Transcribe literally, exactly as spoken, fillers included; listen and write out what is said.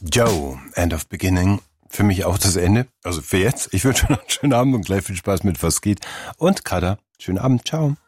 Joe, End of Beginning. Für mich auch das Ende. Also für jetzt. Ich wünsche noch einen schönen Abend und gleich viel Spaß mit Was geht. Und Kada, schönen Abend. Ciao.